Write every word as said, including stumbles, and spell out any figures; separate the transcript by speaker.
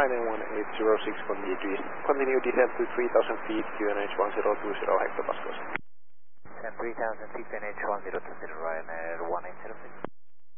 Speaker 1: Ryanair one eight zero six, continue, continue descent to three thousand feet, Q N H one zero two zero hectopascals.
Speaker 2: Descent three thousand feet, Q N H one zero two zero, Ryanair one eight zero six.